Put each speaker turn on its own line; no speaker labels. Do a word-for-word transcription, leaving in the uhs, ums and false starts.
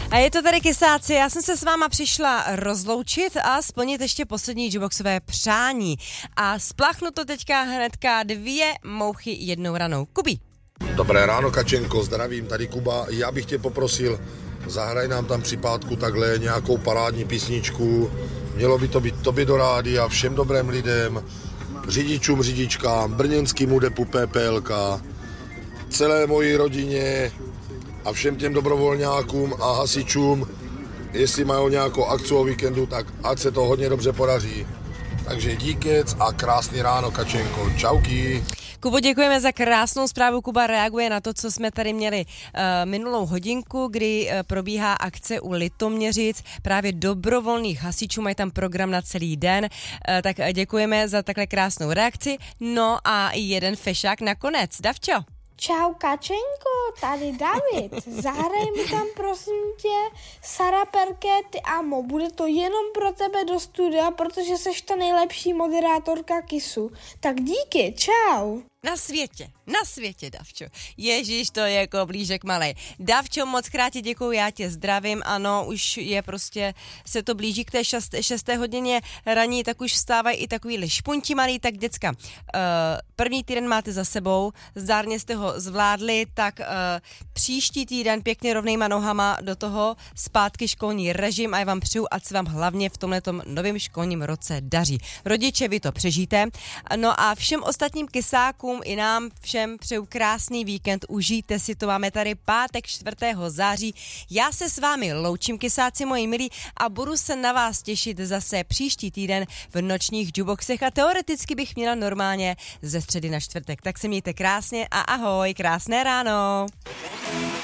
A je to tady Kysáci, já jsem se s váma přišla rozloučit a splnit ještě poslední jukeboxové přání. A spláchnu to teďka hnedka dvě mouchy jednou ranou. Kubí.
Dobré ráno, Kačenko, zdravím, tady Kuba. Já bych tě poprosil, zahraj nám tam při pátku takhle nějakou parádní písničku. Mělo by to být tobě do rádia, všem dobrým lidem, řidičům, řidičkám, brněnskému depu P P L K, celé mojí rodině a všem těm dobrovolňákům a hasičům, jestli mají nějakou akci o víkendu, tak ať se to hodně dobře podaří. Takže díkec a krásný ráno, Kačenko. Čauky.
Kubo, děkujeme za krásnou zprávu. Kuba reaguje na to, co jsme tady měli uh, minulou hodinku, kdy uh, probíhá akce u Litoměřic, právě dobrovolných hasičů, mají tam program na celý den, uh, tak děkujeme za takhle krásnou reakci. No a jeden fešák nakonec. Davčo.
Čau, Kačenko, tady David. Zahraj mi tam prosím tě Sara Perkety Amo. Bude to jenom pro tebe do studia, protože seš ta nejlepší moderátorka Kisu. Tak díky, čau.
Na světě, na světě, Davčo. Ježíš, to je jako blížek malej. Davčo, moc krát ti děkuju, já tě zdravím. Ano, už je prostě, se to blíží k té šest, šesté hodině raní, tak už vstávají i takový špunti malý. Tak děcka, uh, první týden máte za sebou, zdárně jste ho zvládli, tak uh, příští týden pěkně rovnejma nohama do toho zpátky školní režim a já vám přeju, ať se vám hlavně v tomhletom novém školním roce daří. Rodiče, vy to přežijte. No a všem ostatním kysákům i nám všem přeju krásný víkend, užijte si to, máme tady pátek čtvrtého září. Já se s vámi loučím, kysáci moji milí, a budu se na vás těšit zase příští týden v nočních jukeboxech a teoreticky bych měla normálně ze středy na čtvrtek. Tak se mějte krásně a ahoj, krásné ráno.